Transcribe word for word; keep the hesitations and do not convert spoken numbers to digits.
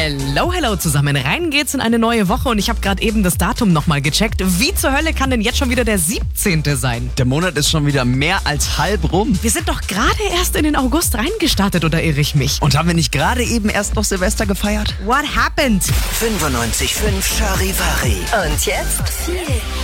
Hello, hello zusammen. Rein geht's in eine neue Woche und ich habe gerade eben das Datum nochmal gecheckt. Wie zur Hölle kann denn jetzt schon wieder der siebzehnte sein? Der Monat ist schon wieder mehr als halb rum. Wir sind doch gerade erst in den August reingestartet, oder irre ich mich? Und haben wir nicht gerade eben erst noch Silvester gefeiert? What happened? fünfundneunzig Komma fünf Charivari. Und jetzt viel